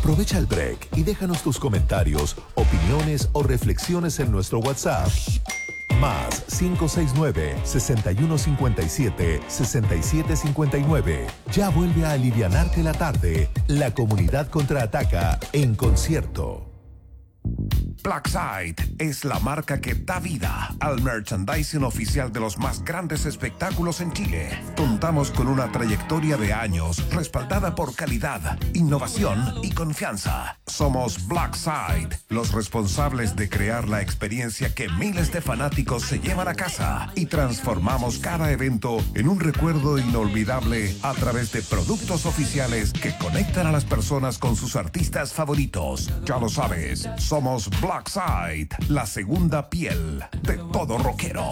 Aprovecha el break y déjanos tus comentarios, opiniones o reflexiones en nuestro WhatsApp. Más 569-6157-6759. Ya vuelve a alivianarte la tarde. La comunidad contraataca en concierto. Blackside es la marca que da vida al merchandising oficial de los más grandes espectáculos en Chile. Contamos con una trayectoria de años respaldada por calidad, innovación y confianza. Somos Blackside, los responsables de crear la experiencia que miles de fanáticos se llevan a casa y transformamos cada evento en un recuerdo inolvidable a través de productos oficiales que conectan a las personas con sus artistas favoritos. Ya lo sabes, somos Blackside, la segunda piel de todo rockero.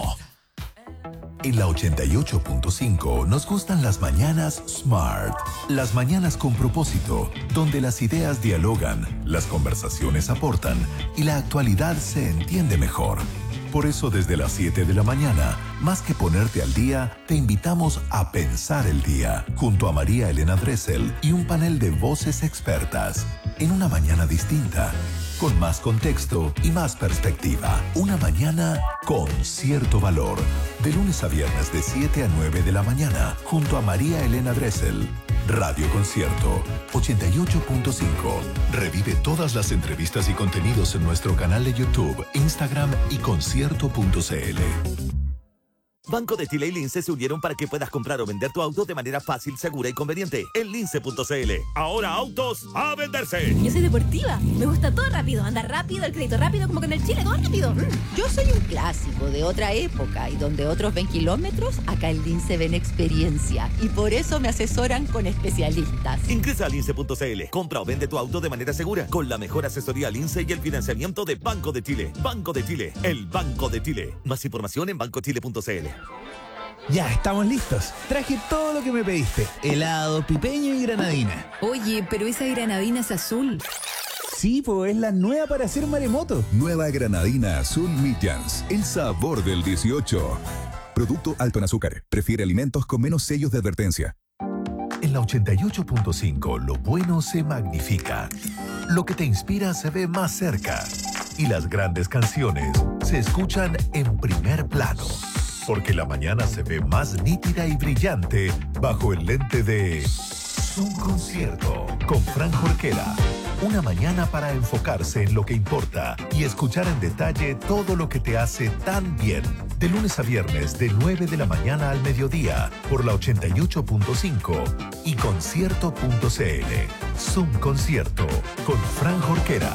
En la 88.5 nos gustan las mañanas Smart. Las mañanas con propósito, donde las ideas dialogan, las conversaciones aportan y la actualidad se entiende mejor. Por eso desde las 7 de la mañana, más que ponerte al día, te invitamos a pensar el día, junto a María Elena Dressel y un panel de voces expertas, en una mañana distinta, con más contexto y más perspectiva. Una mañana con cierto valor. De lunes a viernes de 7 a 9 de la mañana, junto a María Elena Dressel. Radio Concierto 88.5. Revive todas las entrevistas y contenidos en nuestro canal de YouTube, Instagram y concierto.cl. Banco de Chile y Lince se unieron para que puedas comprar o vender tu auto de manera fácil, segura y conveniente en lince.cl. Ahora autos a venderse. Yo soy deportiva, me gusta todo rápido, andar rápido, el crédito rápido, como que en el Chile todo rápido. Yo soy un clásico de otra época y donde otros ven kilómetros, acá en Lince ven experiencia y por eso me asesoran con especialistas. Ingresa a lince.cl, compra o vende tu auto de manera segura con la mejor asesoría Lince y el financiamiento de Banco de Chile. Banco de Chile, el Banco de Chile. Más información en bancochile.cl. Ya, estamos listos. Traje todo lo que me pediste. Helado, pipeño y granadina. Oye, pero esa granadina es azul. Sí, pues es la nueva para hacer maremoto. Nueva granadina azul Midjans. El sabor del 18. Producto alto en azúcar. Prefiere alimentos con menos sellos de advertencia. En la 88.5 lo bueno se magnifica. Lo que te inspira se ve más cerca. Y las grandes canciones se escuchan en primer plano. Porque la mañana se ve más nítida y brillante bajo el lente de Un Concierto con Fran Jorquera. Una mañana para enfocarse en lo que importa y escuchar en detalle todo lo que te hace tan bien. De lunes a viernes de 9 de la mañana al mediodía por la 88.5 y concierto.cl. Zoom Concierto con Fran Jorquera.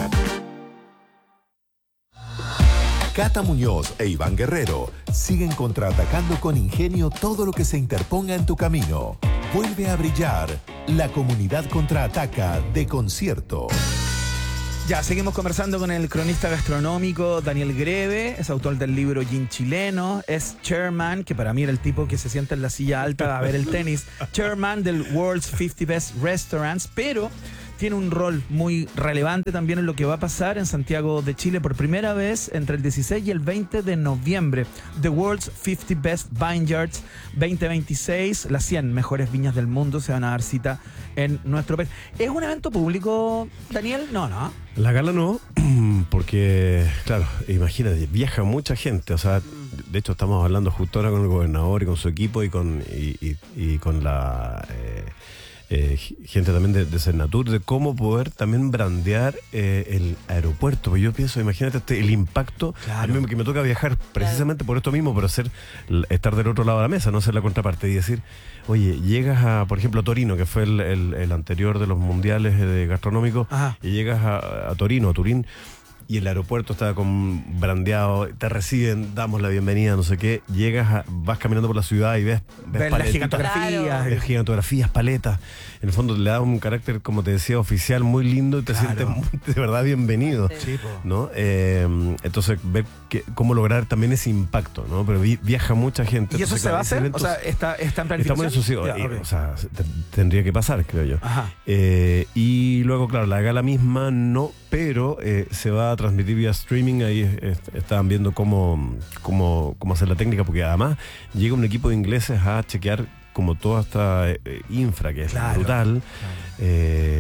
Cata Muñoz e Iván Guerrero siguen contraatacando con ingenio todo lo que se interponga en tu camino. Vuelve a brillar la comunidad contraataca de concierto. Ya, seguimos conversando con el cronista gastronómico Daniel Greve, es autor del libro Gin Chileno, es chairman, que para mí era el tipo que se sienta en la silla alta a ver el tenis, chairman del World's 50 Best Restaurants, pero tiene un rol muy relevante también en lo que va a pasar en Santiago de Chile por primera vez entre el 16 y el 20 de noviembre. The World's 50 Best Vineyards 2026, las 100 mejores viñas del mundo se van a dar cita en nuestro país. ¿Es un evento público, Daniel? No. La gala no, porque, claro, imagínate, viaja mucha gente, o sea, de hecho estamos hablando justo ahora con el gobernador y con su equipo y con la... gente también de Senatur, de cómo poder también brandear el aeropuerto. Porque yo pienso, imagínate el impacto, claro, a mí que me toca viajar precisamente por esto mismo, por estar del otro lado de la mesa, no ser la contraparte y decir, oye, llegas a, por ejemplo, a Torino, que fue el anterior de los mundiales gastronómicos, y llegas a Torino, a Turín, y el aeropuerto está con brandeado, te reciben, damos la bienvenida, no sé qué, vas caminando por la ciudad y ves las gigantografías. Ves gigantografías, paletas. En el fondo le da un carácter, como te decía, oficial muy lindo y te sientes de verdad bienvenido, sí, ¿no? Entonces, ver cómo lograr también ese impacto, ¿no? Pero viaja mucha gente. ¿Y eso se va a hacer? Eventos, o sea, ¿está en planificación? Estamos en eso, sí, okay. O sea, tendría que pasar, creo yo. Ajá. Y luego, claro, la gala misma no, pero se va a transmitir vía streaming. Ahí estaban viendo cómo hacer la técnica, porque además llega un equipo de ingleses a chequear como toda esta infra, que es brutal,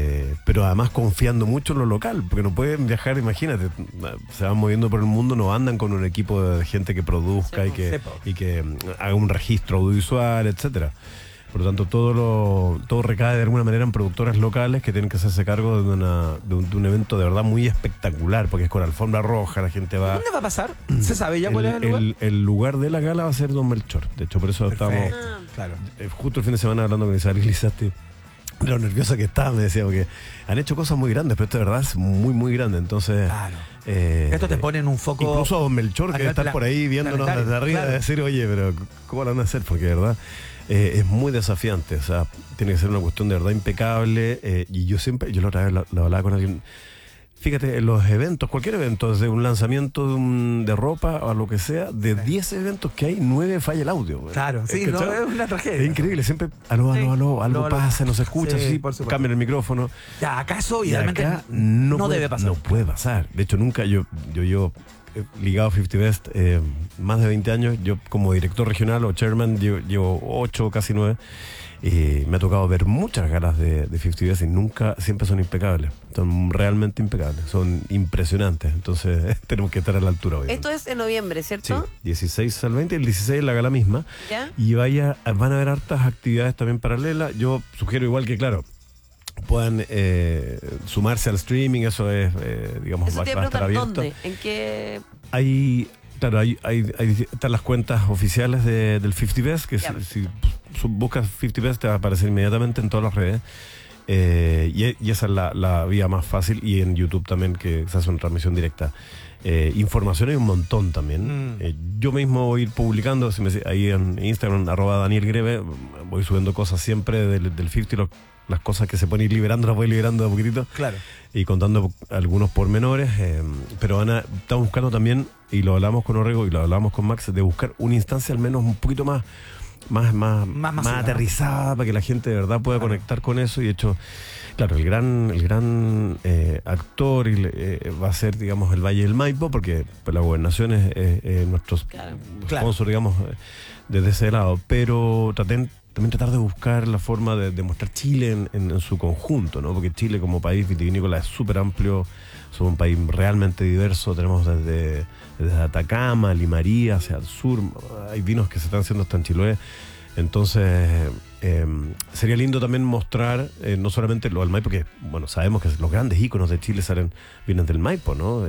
pero además confiando mucho en lo local, porque no pueden viajar, imagínate, se van moviendo por el mundo, no andan con un equipo de gente que produzca y que haga un registro audiovisual, etcétera. Por lo tanto, todo recae de alguna manera en productoras locales que tienen que hacerse cargo de un evento de verdad muy espectacular, porque es con alfombra roja, la gente va... ¿Dónde va a pasar? ¿Se sabe ya cuál es el lugar? El lugar de la gala va a ser Don Melchor. De hecho, por eso estamos... Claro. Justo el fin de semana hablando con Isabel Lizasti, de lo nerviosa que estaba, me decía, porque han hecho cosas muy grandes, pero esto de verdad es muy, muy grande. Entonces... Claro. Esto te pone en un foco... Incluso a Don Melchor, que debe estar por ahí viéndonos desde arriba, de decir, oye, pero ¿cómo lo van a hacer? Porque de verdad... es muy desafiante, o sea, tiene que ser una cuestión de verdad impecable, y yo la otra vez lo hablaba con alguien, fíjate, en los eventos, cualquier evento, desde un lanzamiento de ropa o lo que sea, de 10 eventos que hay, 9 falla el audio. Claro, sí, no, es una tragedia. Es increíble, siempre, algo pasa, no se escucha, sí, cambian el micrófono. Ya, ¿acaso idealmente no debe pasar? No puede pasar, de hecho nunca, yo ligado a 50 Best más de 20 años, yo como director regional o chairman llevo 8, casi 9, y me ha tocado ver muchas galas de 50 Best y nunca, siempre son impecables, son realmente impecables, son impresionantes, entonces tenemos que estar a la altura hoy. Esto es en noviembre, ¿cierto? Sí, 16 al 20, el 16 es la gala misma. ¿Ya? Y van a haber hartas actividades también paralelas. Yo sugiero igual que, claro, puedan sumarse al streaming, eso es, digamos, eso va a estar abierto. ¿Dónde? ¿En qué? Claro, están las cuentas oficiales del 50 Best, que si buscas 50 Best te va a aparecer inmediatamente en todas las redes. Y esa es la vía más fácil, y en YouTube también, que se hace una transmisión directa. Información hay un montón también. Yo mismo voy a ir publicando, ahí en Instagram, @DanielGreve, voy subiendo cosas siempre del 50, las cosas que se pueden ir liberando, las voy liberando de a poquitito. Claro. Y contando algunos pormenores, pero estamos buscando también, y lo hablamos con Orrego y lo hablamos con Max, de buscar una instancia al menos un poquito más aterrizada, para que la gente de verdad pueda conectar con eso. Y de hecho, claro, el gran actor va a ser, digamos, el Valle del Maipo, porque pues, la gobernación es nuestro sponsor, digamos, desde ese lado. Pero también tratar de buscar la forma de mostrar Chile en su conjunto, ¿no? Porque Chile como país vitivinícola es súper amplio, somos un país realmente diverso, tenemos desde Atacama, Limarí, hacia el sur, hay vinos que se están haciendo hasta en Chiloé. Entonces sería lindo también mostrar no solamente lo del Maipo, porque bueno, sabemos que los grandes íconos de Chile vienen del Maipo, ¿no?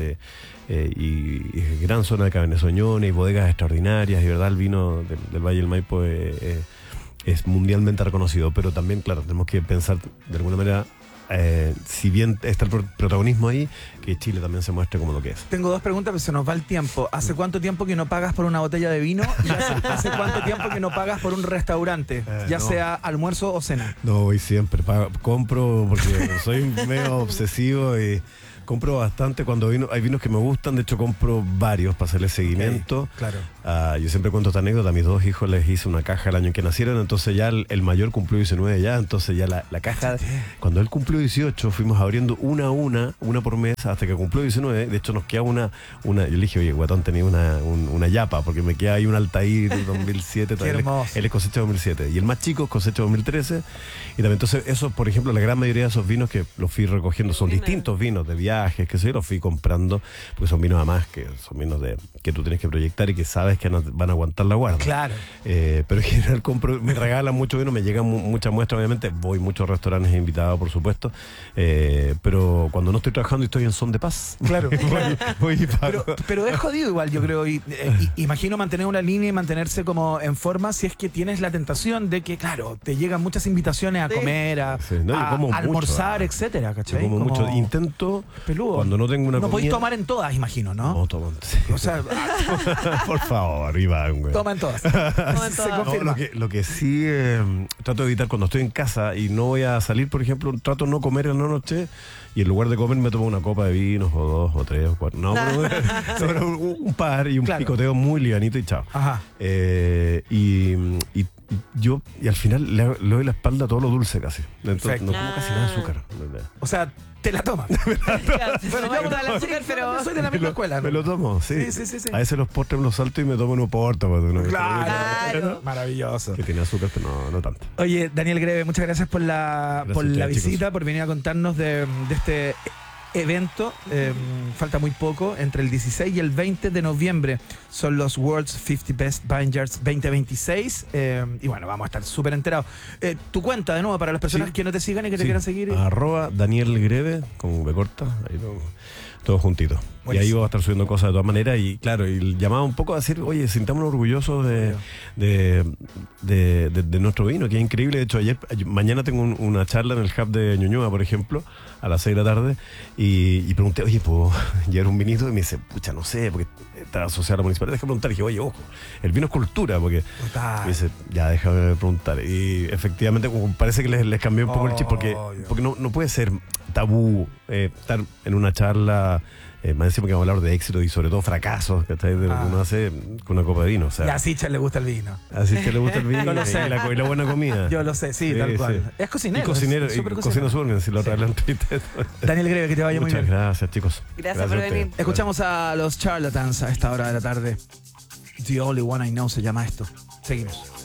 Y gran zona de Cabernet Sauvignon y bodegas extraordinarias, y verdad el vino del Valle del Maipo es mundialmente reconocido, pero también, claro, tenemos que pensar de alguna manera, si bien está el protagonismo ahí, que Chile también se muestre como lo que es. Tengo 2 preguntas, pero se nos va el tiempo. ¿Hace cuánto tiempo que no pagas por una botella de vino? ¿Y hace cuánto tiempo que no pagas por un restaurante? Ya sea almuerzo o cena. No, voy siempre. Compro porque soy medio obsesivo y compro bastante cuando hay vinos que me gustan. De hecho, compro varios para hacerle seguimiento. Claro. Yo siempre cuento esta anécdota. A mis 2 hijos les hice una caja el año en que nacieron. Entonces ya el mayor cumplió 19 ya. Entonces ya la caja, cuando él cumplió 18, fuimos abriendo una por mes hasta que cumplió 19. De hecho, nos queda una. Yo le dije, oye, guatón, tenía una yapa, porque me queda ahí un Altair 2007. Qué hermoso. Él es cosecha 2007. Y el más chico es cosecha 2013. Y también, entonces, eso, por ejemplo, la gran mayoría de esos vinos que los fui recogiendo son distintos vinos de viajes, que sé yo, los fui comprando, porque son vinos además que son vinos que tú tienes que proyectar y que sabes que van a aguantar la guarda. Claro. Pero en general me regalan mucho vino, me llegan muchas muestras, obviamente. Voy a muchos restaurantes invitados, por supuesto. Pero cuando no estoy trabajando y estoy en son de paz, claro. voy y pago. Pero es jodido igual, yo creo. Imagino mantener una línea y mantenerse como en forma, si es que tienes la tentación de que, claro, te llegan muchas invitaciones a comer, a almorzar, etcétera, ¿cachai? Como mucho. Intento, peludo. Cuando no tengo una comida... No podéis tomar en todas, imagino, ¿no? No, tomo. O sea... por favor, Iván, güey. Toma en todas. Se confirma. Lo que sí trato de evitar cuando estoy en casa y no voy a salir, por ejemplo, trato de no comer en la noche, y en lugar de comer me tomo una copa de vinos, o 2, o 3, o 4. No, pero un par y un picoteo muy livianito y chao. Ajá. Y al final le doy la espalda a todo lo dulce casi. Entonces, no como casi nada de azúcar. O sea, Te la tomas. Bueno, yo la azúcar, pero soy de la misma escuela. Me lo tomo, sí. Sí. A veces los postres me los salto y me tomo un oporto. Claro. Maravilloso. Que tiene azúcar, pero no tanto. Oye, Daniel Greve, muchas gracias por la visita, chicos. por venir a contarnos de este evento. Falta muy poco, entre el 16 y el 20 de noviembre son los World's 50 Best Vineyards 2026. Y bueno, vamos a estar súper enterados. Tu cuenta, de nuevo, para las personas que no te sigan y que te quieran seguir. @Daniel Greve, con V corta, ahí todo juntito. Buenísimo. Y ahí voy a estar subiendo cosas de todas maneras. Y claro, y llamaba un poco a decir, oye, sintámonos orgullosos de nuestro vino, que es increíble. De hecho, mañana tengo una charla en el Hub de Ñuñoa, por ejemplo, a las 6 de la tarde. Y pregunté, oye, ¿puedo llevar un vinito? Y me dice, pucha, no sé, porque está asociado a la municipalidad. Déjame preguntar. Y dije, oye, ojo, el vino es cultura, porque me dice, ya, déjame preguntar. Y efectivamente, como parece que les cambió un poco el chip, porque no puede ser tabú estar en una charla. Más encima que vamos a hablar de éxito y sobre todo fracasos que uno hace con una copa de vino. O sea, y a Sicha le gusta el vino. A Sicha le gusta el vino. Yo lo sé. Y la buena comida. Yo lo sé, sí, tal cual. Sí. Es cocinero. Y cocinero, cocina súper bien, si lo trae Daniel Greve, que te vaya muy bien. Muchas gracias, chicos. Gracias por venir. Escuchamos a los Charlatans a esta hora de la tarde. The Only One I Know se llama esto. Seguimos.